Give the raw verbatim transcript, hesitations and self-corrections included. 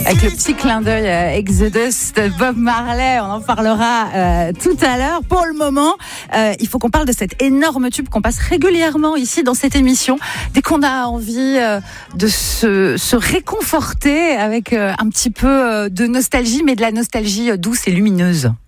Avec le petit clin d'œil euh, Exodus de Bob Marley, on en parlera euh, tout à l'heure. Pour le moment, euh, il faut qu'on parle de cet énorme tube qu'on passe régulièrement ici dans cette émission. Dès qu'on a envie euh, de se, se réconforter avec euh, un petit peu euh, de nostalgie, mais de la nostalgie douce et lumineuse.